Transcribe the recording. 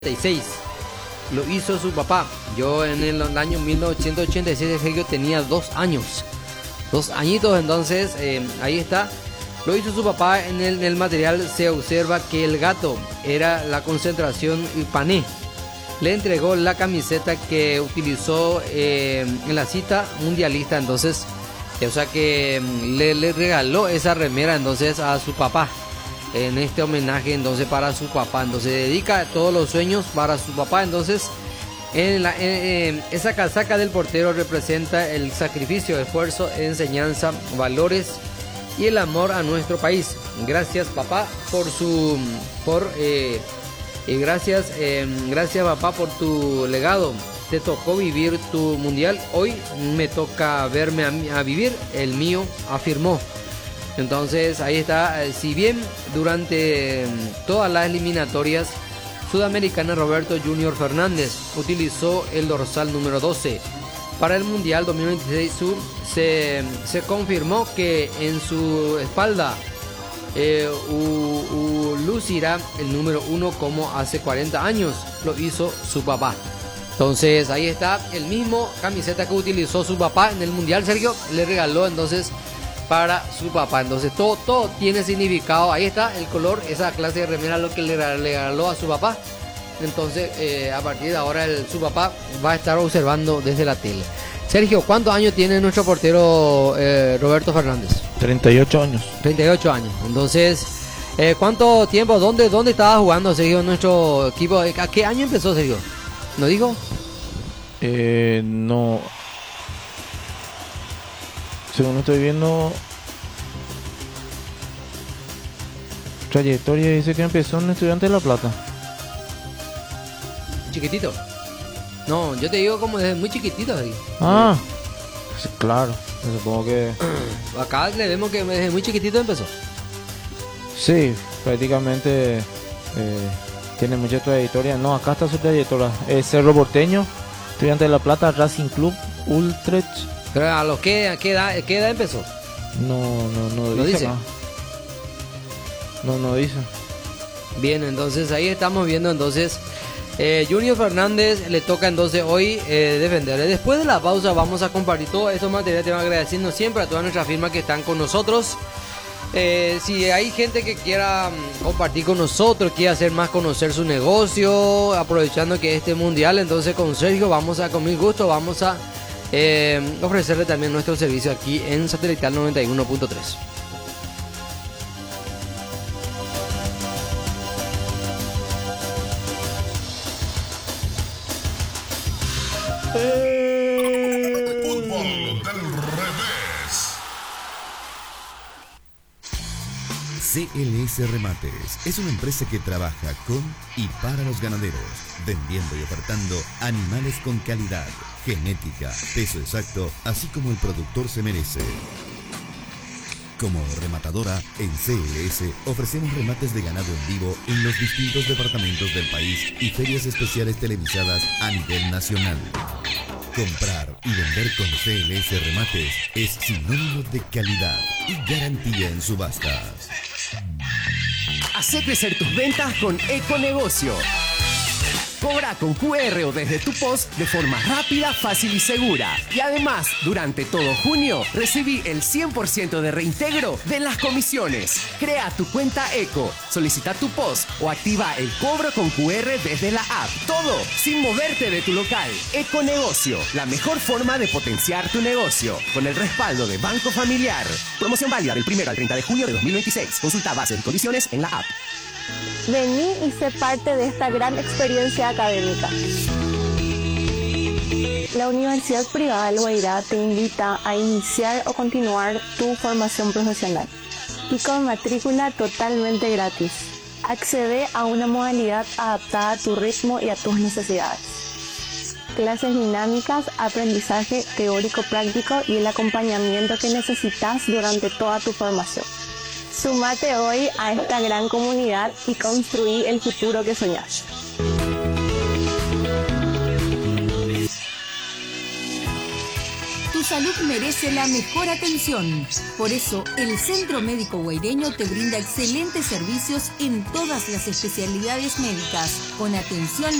1986. Lo hizo su papá. Yo en el año 1986 Sergio tenía 2 años. 2 añitos, entonces ahí está. Lo hizo su papá. En el material se observa que el gato era la concentración Ipané. Le entregó la camiseta que utilizó en la cita mundialista. Entonces, o sea que le regaló esa remera entonces a su papá. En este homenaje entonces para su papá. Entonces dedica todos los sueños para su papá. Entonces esa casaca del portero representa el sacrificio, esfuerzo, enseñanza, valores y el amor a nuestro país. Gracias papá gracias papá por tu legado. Te tocó vivir tu mundial, hoy me toca verme a vivir el mío, afirmó. Entonces ahí está. Si bien durante todas las eliminatorias sudamericanas Roberto Junior Fernández utilizó el dorsal número 12, para el Mundial 2026 se confirmó que en su espalda lucirá el número 1 como hace 40 años lo hizo su papá. Entonces ahí está el mismo camiseta que utilizó su papá en el Mundial. Sergio le regaló entonces para su papá. Entonces todo tiene significado. Ahí está el color, esa clase de remera, lo que le regaló a su papá. Entonces a partir de ahora su papá va a estar observando desde la tele. Sergio, ¿cuántos años tiene nuestro portero Roberto Fernández? 38 años. 38 años. Entonces, ¿cuánto tiempo? ¿Dónde estaba jugando Sergio nuestro equipo? ¿A qué año empezó Sergio? ¿No dijo? No. Según estoy viendo, trayectoria dice que empezó en Estudiantes de La Plata. Chiquitito. No, yo te digo como desde muy chiquitito. Sergio. Ah, sí, claro. Supongo que... Acá le vemos que desde muy chiquitito empezó. Sí, prácticamente tiene mucha trayectoria. No, acá está su trayectoria. Cerro Porteño, Estudiantes de La Plata, Racing Club, Utrecht. Pero a los qué edad empezó. No dice. No dice. Bien, entonces ahí estamos viendo entonces Junior Fernández le toca entonces hoy defender. Después de la pausa vamos a compartir todos estos materiales. Te van agradeciendo siempre a todas nuestras firmas que están con nosotros. Si hay gente que quiera compartir con nosotros, quiere hacer más conocer su negocio, aprovechando que este mundial, entonces con Sergio con mil gusto vamos a ofrecerle también nuestro servicio aquí en Satelital 91.3. CLS Remates es una empresa que trabaja con y para los ganaderos, vendiendo y ofertando animales con calidad, genética, peso exacto, así como el productor se merece. Como rematadora, en CLS ofrecemos remates de ganado en vivo en los distintos departamentos del país y ferias especiales televisadas a nivel nacional. Comprar y vender con CLS Remates es sinónimo de calidad y garantía en subastas. Hacé crecer tus ventas con Econegocio. Cobra con QR o desde tu POS de forma rápida, fácil y segura. Y además, durante todo junio, recibí el 100% de reintegro de las comisiones. Crea tu cuenta Eco, solicita tu POS o activa el cobro con QR desde la app. Todo sin moverte de tu local. Econegocio, la mejor forma de potenciar tu negocio. Con el respaldo de Banco Familiar. Promoción válida del 1 al 30 de junio de 2026. Consulta bases y condiciones en la app. Vení y sé parte de esta gran experiencia académica. La Universidad Privada del Guairá te invita a iniciar o continuar tu formación profesional y con matrícula totalmente gratis. Accede a una modalidad adaptada a tu ritmo y a tus necesidades. Clases dinámicas, aprendizaje teórico-práctico y el acompañamiento que necesitas durante toda tu formación. Súmate hoy a esta gran comunidad y construí el futuro que soñás. salud merece la mejor atención. Por eso, el Centro Médico Guaireño te brinda excelentes servicios en todas las especialidades médicas, con atención